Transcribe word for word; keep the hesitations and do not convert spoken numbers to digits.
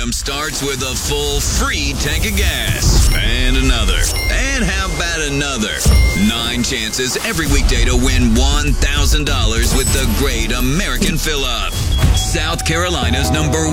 Freedom starts with a full free tank of gas. And another. And how about another? Nine chances every weekday to win one thousand dollars with the Great American Fill-Up. South Carolina's number